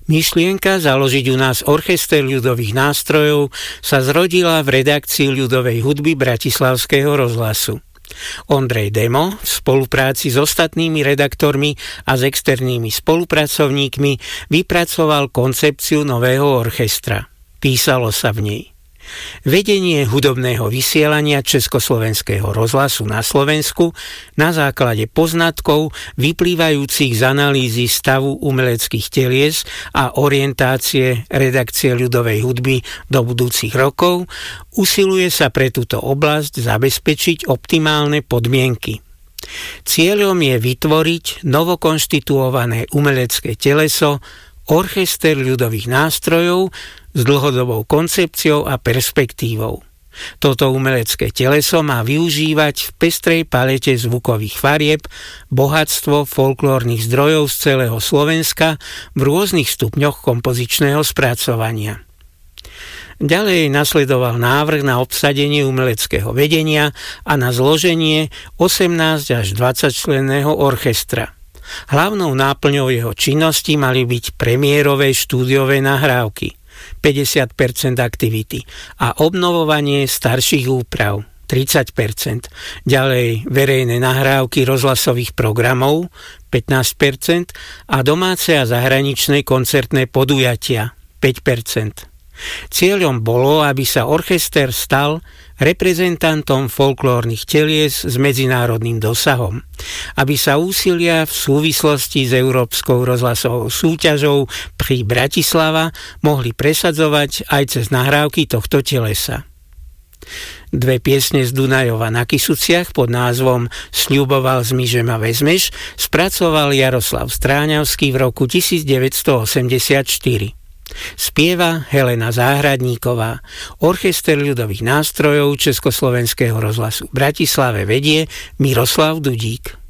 Myšlienka založiť u nás orchester ľudových nástrojov sa zrodila v redakcii ľudovej hudby Bratislavského rozhlasu. Ondrej Demo v spolupráci s ostatnými redaktormi a s externými spolupracovníkmi vypracoval koncepciu nového orchestra. Písalo sa v nej: vedenie hudobného vysielania Československého rozhlasu na Slovensku na základe poznatkov vyplývajúcich z analýzy stavu umeleckých telies a orientácie redakcie ľudovej hudby do budúcich rokov usiluje sa pre túto oblasť zabezpečiť optimálne podmienky. Cieľom je vytvoriť novokonštituované umelecké teleso, orchester ľudových nástrojov s dlhodobou koncepciou a perspektívou. Toto umelecké teleso má využívať v pestrej palete zvukových farieb bohatstvo folklórnych zdrojov z celého Slovenska v rôznych stupňoch kompozičného spracovania. Ďalej nasledoval návrh na obsadenie umeleckého vedenia a na zloženie 18 až 20 členného orchestra. Hlavnou náplňou jeho činnosti mali byť premiérové štúdiové nahrávky 50% aktivity a obnovovanie starších úprav 30%, ďalej verejné nahrávky rozhlasových programov 15% a domáce a zahraničné koncertné podujatia 5%. Cieľom bolo, aby sa orchester stal reprezentantom folklórnych telies s medzinárodným dosahom, aby sa úsilia v súvislosti s Európskou rozhlasovou súťažou pri Bratislava mohli presadzovať aj cez nahrávky tohto telesa. 2 piesne z Dunajova na Kysuciach pod názvom Sľuboval mi, že ma vezmeš spracoval Jaroslav Stráňavský v roku 1984. Spieva Helena Záhradníková. Orchester ľudových nástrojov Československého rozhlasu v Bratislave vedie Miroslav Dudík.